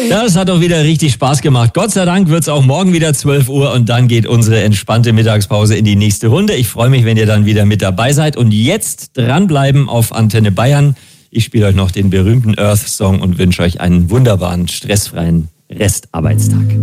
Das hat doch wieder richtig Spaß gemacht. Gott sei Dank wird es auch morgen wieder 12 Uhr und dann geht unsere entspannte Mittagspause in die nächste Runde. Ich freue mich, wenn ihr dann wieder mit dabei seid. Und jetzt dranbleiben auf Antenne Bayern. Ich spiele euch noch den berühmten Earth-Song und wünsche euch einen wunderbaren, stressfreien Restarbeitstag.